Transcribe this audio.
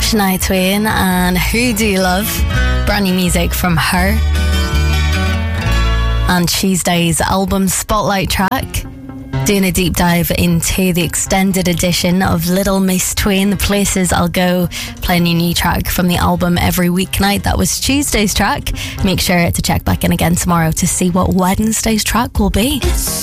Shania Twain and Who Do You Love? Brand new music from her. And Tuesday's album Spotlight track. Doing a deep dive into the extended edition of Little Miss Twain, The Places I'll Go, playing a new track from the album every weeknight. That was Tuesday's track. Make sure to check back in again tomorrow to see what Wednesday's track will be.